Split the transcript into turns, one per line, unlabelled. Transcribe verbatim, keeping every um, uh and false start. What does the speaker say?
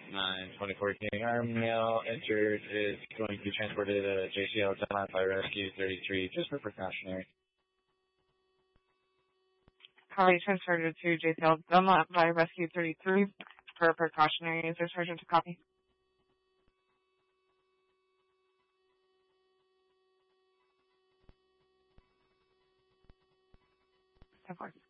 nine twenty-four King Armel injured is going to be transported to J C L Dunlap by Rescue thirty-three just for precautionary.
Copy, transferred to J C L Dunlap by Rescue thirty-three for precautionary. Is there Sergeant to copy? Of course.